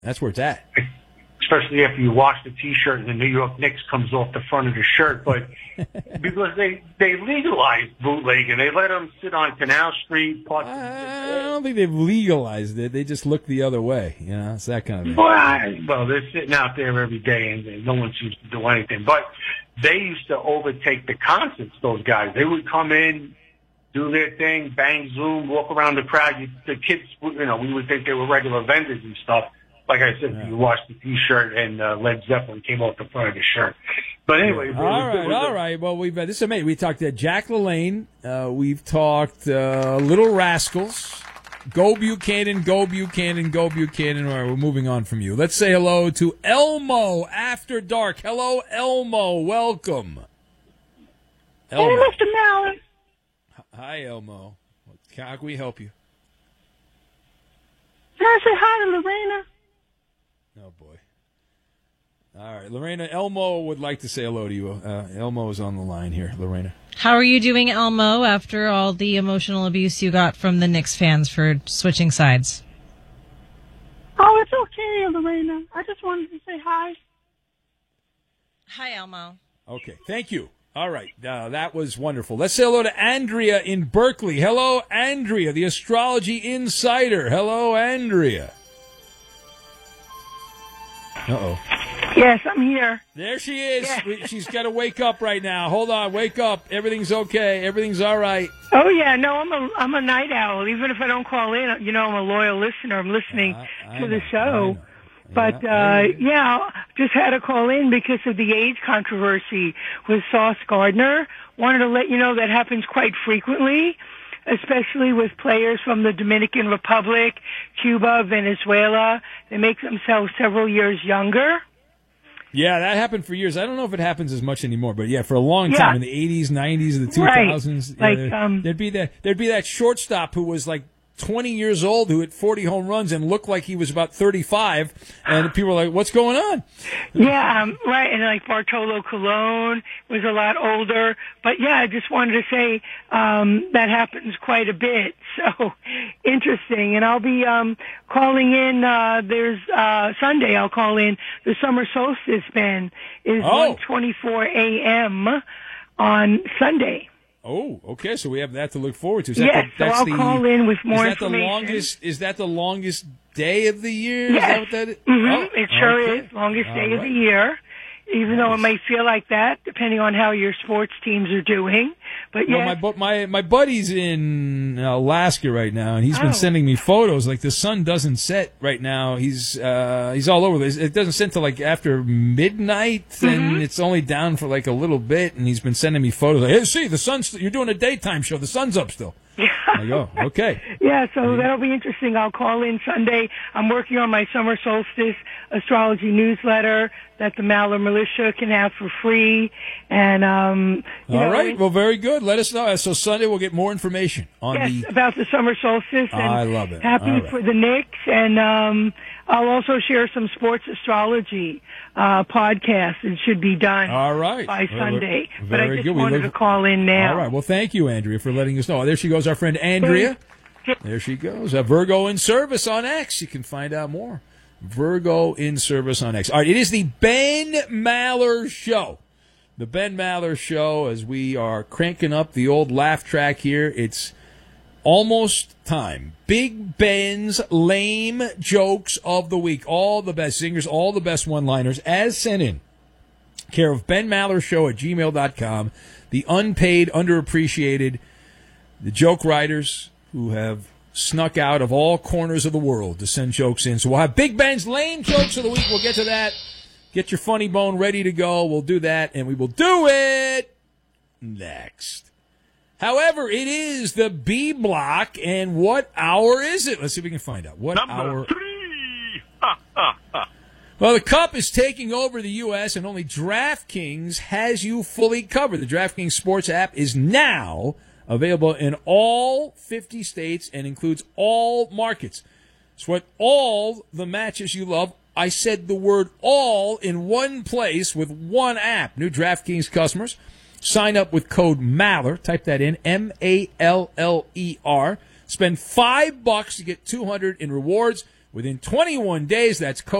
That's where it's at. Especially after you wash the T-shirt and the New York Knicks comes off the front of the shirt. But because they legalized bootlegging, they let them sit on Canal Street. I don't think they've legalized it. They just look the other way. You know, it's that kind of thing. Well, they're sitting out there every day and no one seems to do anything. But they used to overtake the concerts, those guys. They would come in, do their thing, bang, zoom, walk around the crowd. The kids, we would think they were regular vendors and stuff. Like I said, you watched the T-shirt and Led Zeppelin came off the front of the shirt. But anyway. All right. Well, this is amazing. We talked to Jack LaLanne. We've talked Little Rascals. Go Buchanan, go Buchanan, go Buchanan. All right, we're moving on from you. Let's say hello to Elmo After Dark. Hello, Elmo. Welcome. Elmo. Hey, Mr. Mallon. Hi, Elmo. How can we help you? Can I say hi to Lorena? Oh, boy. All right, Lorena, Elmo would like to say hello to you. Elmo is on the line here, Lorena. How are you doing, Elmo, after all the emotional abuse you got from the Knicks fans for switching sides? Oh, it's okay, Lorena. I just wanted to say hi. Hi, Elmo. Okay, thank you. All right, that was wonderful. Let's say hello to Andrea in Berkeley. Hello, Andrea, the Astrology Insider. Hello, Andrea. Uh-oh. Yes, I'm here. There she is. Yeah. She's got to wake up right now. Hold on, wake up. Everything's okay. Everything's all right. Oh yeah, no, I'm a night owl. Even if I don't call in, I'm a loyal listener. I'm listening to the show. But just had to call in because of the age controversy with Sauce Gardner. Wanted to let you know that happens quite frequently, especially with players from the Dominican Republic, Cuba, Venezuela. They make themselves several years younger. Yeah, that happened for years. I don't know if it happens as much anymore, but yeah, for a long time in the 80s, 90s, the 2000s, right. there'd be that shortstop who was like 20 years old who hit 40 home runs and looked like he was about 35, and people were like, what's going on? Yeah, right, and like Bartolo Colon was a lot older, but yeah, I just wanted to say that happens quite a bit, so interesting, and I'll be calling in, there's Sunday, I'll call in the summer solstice, Ben, is 1:24 a.m. on Sunday. Oh, okay. So we have that to look forward to. Yes, so I'll call in with more information. Is that the longest day of the year? Yes. Is that what that is? Mm-hmm. It sure is. Longest day of the year. Even though it may feel like that, depending on how your sports teams are doing. But yeah, my buddy's in Alaska right now, and he's been sending me photos. Like the sun doesn't set right now. He's all over this. It doesn't set till like after midnight, and it's only down for like a little bit. And he's been sending me photos. Like, hey, see, the sun's. You're doing a daytime show. The sun's up still. I go, okay. Yeah, so that'll be interesting. I'll call in Sunday. I'm working on my summer solstice astrology newsletter that the Maller Militia can have for free. And all right, well, very good. Let us know. So Sunday we'll get more information on about the summer solstice. And I love it. Happy for the Knicks, and I'll also share some sports astrology podcasts. It should be done by Sunday. But I just wanted to call in now. All right. Well, thank you, Andrea, for letting us know. There she goes, our friend Andrea. There she goes. Virgo in Service on X. You can find out more. Virgo in Service on X. All right. It is the Ben Maller Show. The Ben Maller Show, as we are cranking up the old laugh track here. It's almost time. Big Ben's lame jokes of the week. All the best singers, all the best one-liners, as sent in. Care of Ben Maller Show at gmail.com. The unpaid, underappreciated, the joke writers who have snuck out of all corners of the world to send jokes in. So we'll have Big Ben's lame jokes of the week. We'll get to that. Get your funny bone ready to go. We'll do that, and we will do it next. However, it is the B block, and what hour is it? Let's see if we can find out. What hour? 3. Well, the Cup is taking over the U.S., and only DraftKings has you fully covered. The DraftKings Sports app is now available in all 50 states and includes all markets. Sweat all the matches you love. I said the word all in one place with one app. New DraftKings customers, sign up with code MALLER. Type that in, MALLER. Spend $5 to get $200 in rewards. within 21 days. That's